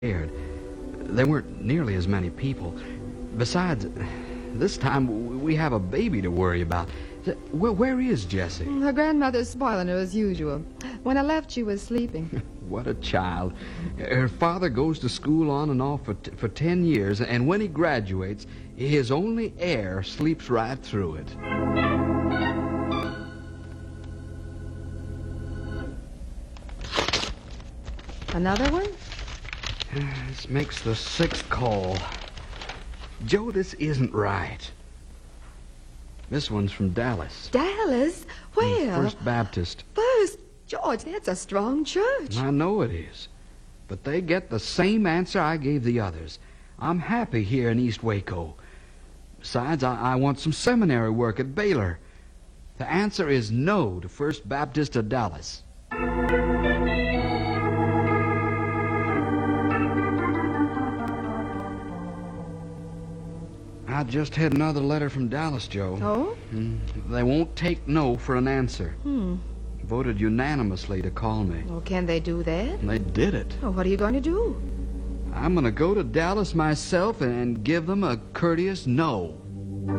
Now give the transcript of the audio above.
scared. There weren't nearly as many people. Besides, this time we have a baby to worry about. Where is Jessie? Her grandmother's spoiling her as usual. When I left, she was sleeping. What a child. Her father goes to school on and off for 10 years, and when he graduates, his only heir sleeps right through it. Another one? This makes the 6th call. Joe, this isn't right. This one's from Dallas. Dallas? Where? First Baptist. First? George, that's a strong church. I know it is. But they get the same answer I gave the others. I'm happy here in East Waco. Besides, I want some seminary work at Baylor. The answer is no to First Baptist of Dallas. I just had another letter from Dallas, Joe. Oh? They won't take no for an answer. Voted unanimously to call me. Oh, can they do that? And they did it. Oh, what are you going to do? I'm going to go to Dallas myself and give them a courteous no.